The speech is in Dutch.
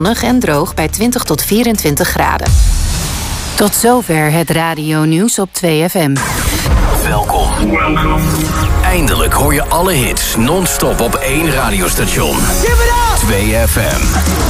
Zonnig en droog bij 20 tot 24 graden. Tot zover het radio-nieuws op 2FM. Welkom. Eindelijk hoor je alle hits non-stop op één radiostation. 2FM.